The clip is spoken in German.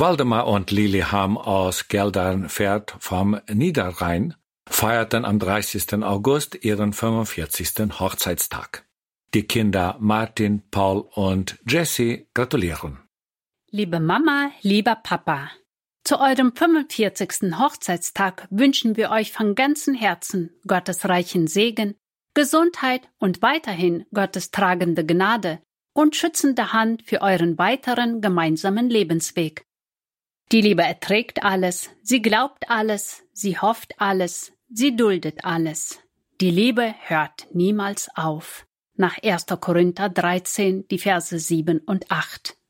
Waldemar und Lilian aus Geldernfeld vom Niederrhein feierten am 30. August ihren 45. Hochzeitstag. Die Kinder Martin, Paul und Jessie gratulieren. Liebe Mama, lieber Papa, zu eurem 45. Hochzeitstag wünschen wir euch von ganzem Herzen Gottes reichen Segen, Gesundheit und weiterhin Gottes tragende Gnade und schützende Hand für euren weiteren gemeinsamen Lebensweg. Die Liebe erträgt alles, sie glaubt alles, sie hofft alles, sie duldet alles. Die Liebe hört niemals auf. Nach 1. Korinther 13, die Verse 7 und 8.